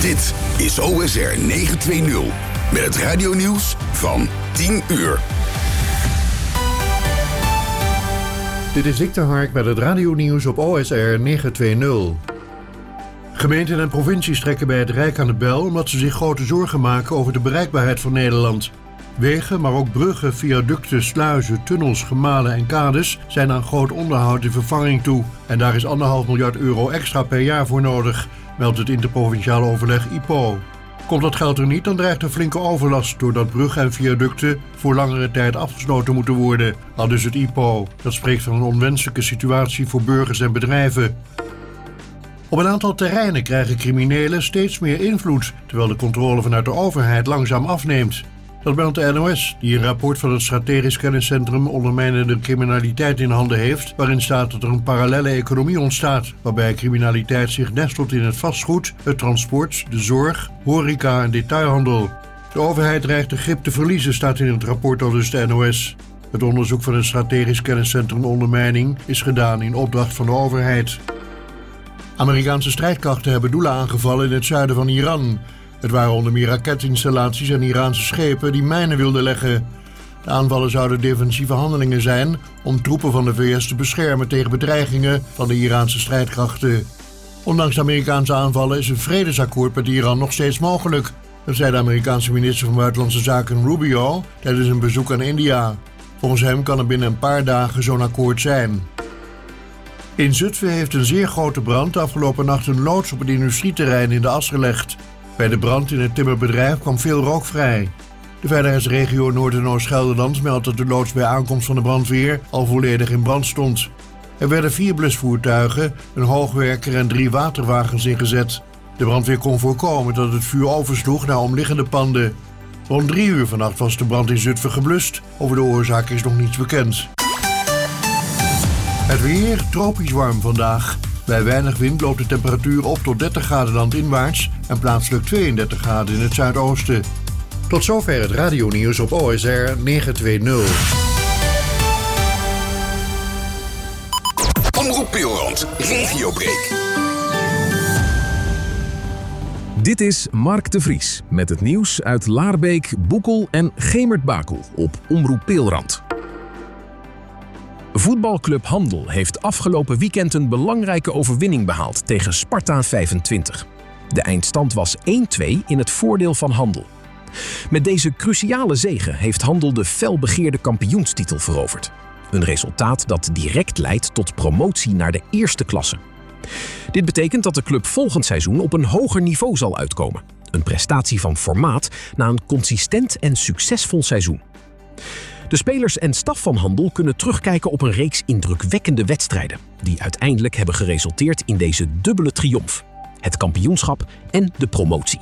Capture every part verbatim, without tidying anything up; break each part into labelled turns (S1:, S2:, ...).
S1: Dit is O S R negenhonderdtwintig met het radionieuws van tien uur.
S2: Dit is Dick de Hark met het radionieuws op O S R negenhonderdtwintig. Gemeenten en provincies trekken bij het Rijk aan de bel omdat ze zich grote zorgen maken over de bereikbaarheid van Nederland. Wegen, maar ook bruggen, viaducten, sluizen, tunnels, gemalen en kades zijn aan groot onderhoud en vervanging toe. En daar is anderhalf miljard euro extra per jaar voor nodig, meldt het interprovinciaal overleg I P O. Komt dat geld er niet, dan dreigt er flinke overlast doordat bruggen en viaducten voor langere tijd afgesloten moeten worden, aldus het I P O. Dat spreekt van een onwenselijke situatie voor burgers en bedrijven. Op een aantal terreinen krijgen criminelen steeds meer invloed, terwijl de controle vanuit de overheid langzaam afneemt. Dat meldt de N O S, die een rapport van het Strategisch Kenniscentrum ondermijnende criminaliteit in handen heeft, waarin staat dat er een parallelle economie ontstaat, waarbij criminaliteit zich nestelt in het vastgoed, het transport, de zorg, horeca en detailhandel. De overheid dreigt de grip te verliezen, staat in het rapport aldus de N O S. Het onderzoek van het Strategisch Kenniscentrum ondermijning is gedaan in opdracht van de overheid. Amerikaanse strijdkrachten hebben doelen aangevallen in het zuiden van Iran. Het waren onder meer raketinstallaties en Iraanse schepen die mijnen wilden leggen. De aanvallen zouden defensieve handelingen zijn om troepen van de V S te beschermen tegen bedreigingen van de Iraanse strijdkrachten. Ondanks de Amerikaanse aanvallen is een vredesakkoord met Iran nog steeds mogelijk. Dat zei de Amerikaanse minister van Buitenlandse Zaken Rubio tijdens een bezoek aan India. Volgens hem kan er binnen een paar dagen zo'n akkoord zijn. In Zutphen heeft een zeer grote brand afgelopen nacht een loods op het industrieterrein in de as gelegd. Bij de brand in het timmerbedrijf kwam veel rook vrij. De veiligheidsregio Noord- en Oost-Gelderland meldt dat de loods bij aankomst van de brandweer al volledig in brand stond. Er werden vier blusvoertuigen, een hoogwerker en drie waterwagens ingezet. De brandweer kon voorkomen dat het vuur oversloeg naar omliggende panden. Rond drie uur vannacht was de brand in Zutphen geblust. Over de oorzaak is nog niets bekend. Het weer tropisch warm vandaag. Bij weinig wind loopt de temperatuur op tot dertig graden landinwaarts en plaatselijk tweeëndertig graden in het zuidoosten. Tot zover het radionieuws op O S R negenhonderdtwintig.
S1: Omroep Pilrand, Regiobreak.
S3: Dit is Mark de Vries met het nieuws uit Laarbeek, Boekel en Gemert-Bakel op Omroep Pilrand. Voetbalclub Handel heeft afgelopen weekend een belangrijke overwinning behaald tegen Sparta vijfentwintig. De eindstand was één-twee in het voordeel van Handel. Met deze cruciale zege heeft Handel de felbegeerde kampioenstitel veroverd. Een resultaat dat direct leidt tot promotie naar de eerste klasse. Dit betekent dat de club volgend seizoen op een hoger niveau zal uitkomen. Een prestatie van formaat na een consistent en succesvol seizoen. De spelers en staf van Handel kunnen terugkijken op een reeks indrukwekkende wedstrijden, die uiteindelijk hebben geresulteerd in deze dubbele triomf: het kampioenschap en de promotie.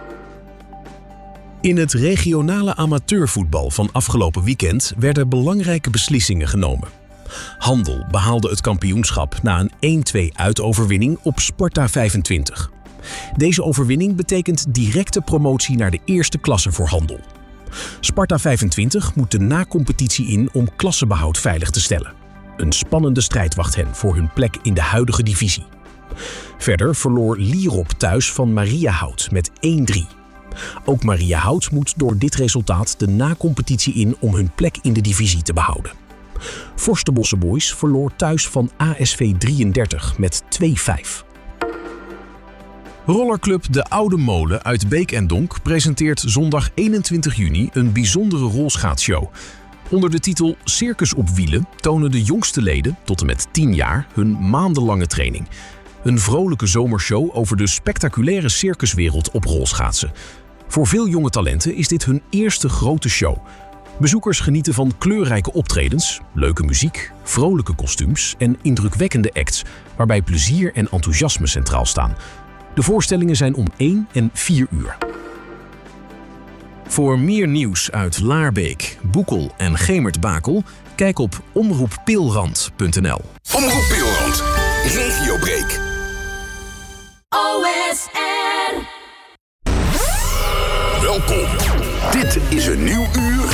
S3: In het regionale amateurvoetbal van afgelopen weekend werden belangrijke beslissingen genomen. Handel behaalde het kampioenschap na een één-twee uitoverwinning op Sparta vijfentwintig. Deze overwinning betekent directe promotie naar de eerste klasse voor Handel. Sparta vijfentwintig moet de na-competitie in om klassebehoud veilig te stellen. Een spannende strijd wacht hen voor hun plek in de huidige divisie. Verder verloor Lierop thuis van Mariahout met één-drie. Ook Mariahout moet door dit resultaat de na-competitie in om hun plek in de divisie te behouden. Forsterbosse Boys verloor thuis van A S V drieëndertig met twee-vijf. Rollerclub De Oude Molen uit Beek en Donk presenteert zondag eenentwintig juni een bijzondere rolschaatsshow. Onder de titel Circus op wielen tonen de jongste leden tot en met tien jaar hun maandenlange training. Een vrolijke zomershow over de spectaculaire circuswereld op rolschaatsen. Voor veel jonge talenten is dit hun eerste grote show. Bezoekers genieten van kleurrijke optredens, leuke muziek, vrolijke kostuums en indrukwekkende acts, waarbij plezier en enthousiasme centraal staan. De voorstellingen zijn om één en vier uur. Voor meer nieuws uit Laarbeek, Boekel en Gemert-Bakel, kijk op omroep pilrand punt n l.
S1: Omroep Pilrand, Regiobreak.
S4: O S R.
S1: Welkom. Dit is een nieuw uur